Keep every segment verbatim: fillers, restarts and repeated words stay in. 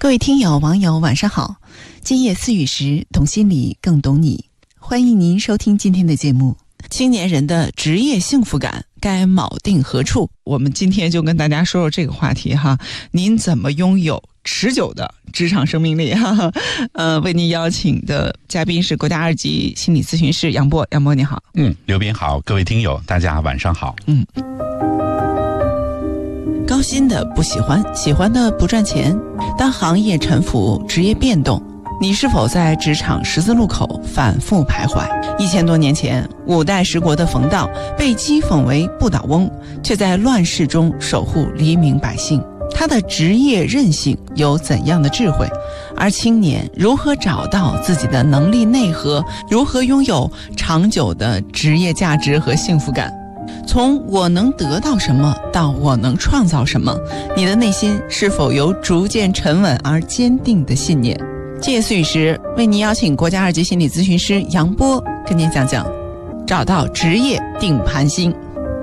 各位听友网友晚上好，今夜思雨时，懂心理更懂你，欢迎您收听今天的节目。青年人的职业幸福感该铆定何处？我们今天就跟大家说说这个话题哈。您怎么拥有持久的职场生命力？哈哈，呃，为您邀请的嘉宾是国家二级心理咨询师杨波。杨波你好。 嗯，刘斌好，各位听友大家晚上好。 嗯。高薪的不喜欢，喜欢的不赚钱。当行业沉浮，职业变动，你是否在职场十字路口反复徘徊？一千多年前，五代十国的冯道被讥讽为不倒翁，却在乱世中守护黎民百姓。他的职业韧性有怎样的智慧？而青年如何找到自己的能力内核？如何拥有长久的职业价值和幸福感？从我能得到什么到我能创造什么，你的内心是否有逐渐沉稳而坚定的信念？今夜思雨时为您邀请国家二级心理咨询师杨波跟您讲讲找到职业定盘星。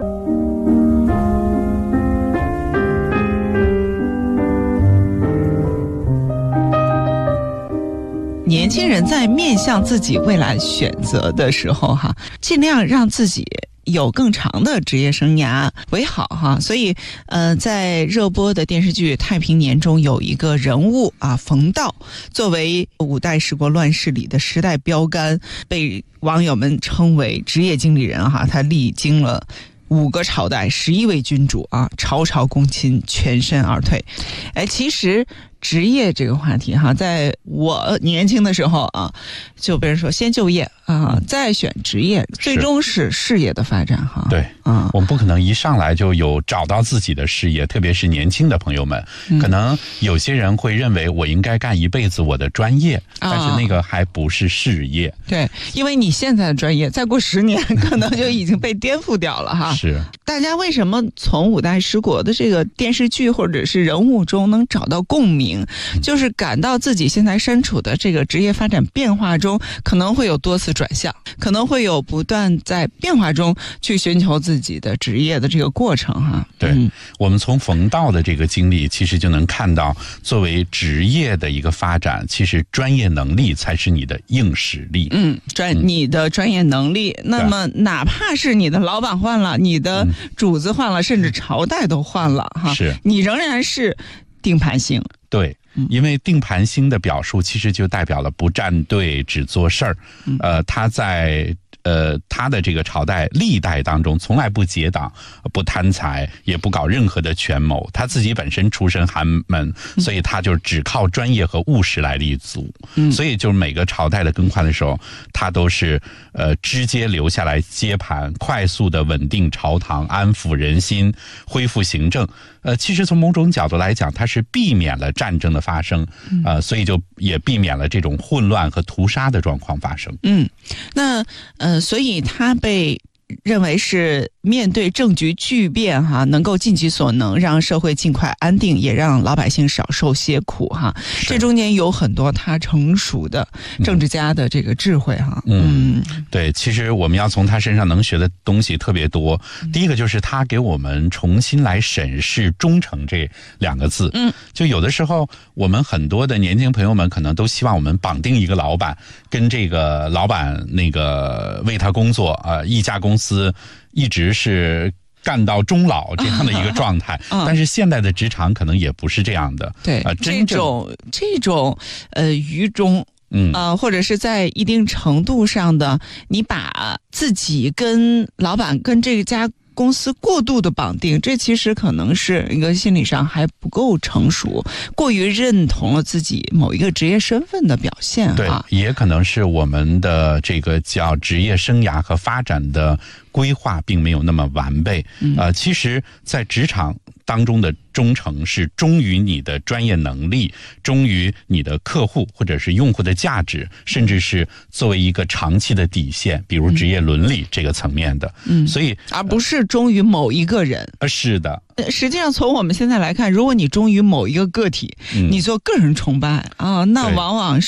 年轻人在面向自己未来选择的时候哈，尽量让自己有更长的职业生涯为好哈。所以呃，在热播的电视剧《太平年》中有一个人物啊，冯道，作为五代十国乱世里的时代标杆，被网友们称为职业经理人哈。他历经了五个朝代，十一位君主啊，朝朝躬亲，全身而退。哎，其实职业这个话题哈，在我年轻的时候啊，就被人说先就业啊，再选职业，最终是事业的发展哈。 对，啊，我们不可能一上来就有找到自己的事业，特别是年轻的朋友们，嗯、可能有些人会认为我应该干一辈子我的专业，啊、但是那个还不是事业。 对，因为你现在的专业，再过十年可能就已经被颠覆掉了哈。 是。 大家为什么从五代十国的这个电视剧或者是人物中能找到共鸣？就是感到自己现在身处的这个职业发展变化中，可能会有多次转向，可能会有不断在变化中去寻求自己的职业的这个过程哈。 对，嗯、我们从冯道的这个经历，其实就能看到，作为职业的一个发展，其实专业能力才是你的硬实力。嗯， 专你的专业能力，嗯、那么哪怕是你的老板换了，你的主子换了，嗯、甚至朝代都换了哈， 是你仍然是定盘星。 对。因为定盘星的表述其实就代表了不站队只做事儿，呃，他在呃他的这个朝代历代当中从来不结党，不贪财，也不搞任何的权谋，他自己本身出身寒门，所以他就只靠专业和务实来立足。嗯，所以就是每个朝代的更换的时候，他都是呃直接留下来接盘，快速的稳定朝堂，安抚人心，恢复行政。呃，其实从某种角度来讲，它是避免了战争的发生，呃，所以就也避免了这种混乱和屠杀的状况发生。 嗯，那呃，所以他被认为是面对政局巨变哈，能够尽其所能让社会尽快安定，也让老百姓少受些苦哈。这中间有很多他成熟的政治家的这个智慧哈。 嗯，嗯对，其实我们要从他身上能学的东西特别多。嗯、第一个就是他给我们重新来审视忠诚这两个字。嗯，就有的时候我们很多的年轻朋友们可能都希望我们绑定一个老板，跟这个老板那个为他工作啊、呃，一家公司。公司一直是干到终老这样的一个状态，嗯、但是现在的职场可能也不是这样的。 对，呃、这种这种呃愚忠，嗯啊、呃，或者是在一定程度上的，你把自己跟老板跟这家公司过度的绑定，这其实可能是一个心理上还不够成熟，过于认同了自己某一个职业身份的表现。 对，也可能是我们的这个叫职业生涯和发展的规划并没有那么完备。嗯、呃，其实在职场当中的忠诚是忠于你的专业能力，忠于你的客户或者是用户的价值，甚至是作为一个长期的底线，比如职业伦理这个层面的。嗯，所以而不是忠于某一个人。 呃，是的。 实际上从我们现在来看，如果你忠于某一个个体，嗯、你做个人崇拜啊，那往往